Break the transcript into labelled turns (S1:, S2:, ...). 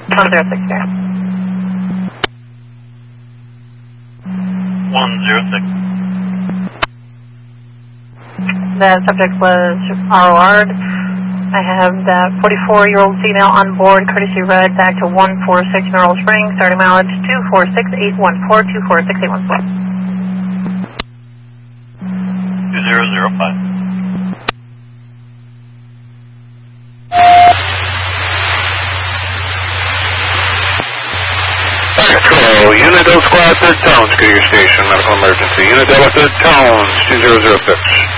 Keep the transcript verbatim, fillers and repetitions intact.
S1: one zero six here.
S2: one zero six.
S1: The subject was R O R'd. I have that forty-four-year-old female on board, courtesy red, back to one four six Mineral Springs, starting mileage two four six eight one four, two four six eight one four.
S2: two zero zero five.
S3: Hello, Unit Delta Squad, third tones, go to your station, medical emergency. Unit Delta, third tones, two zero zero six.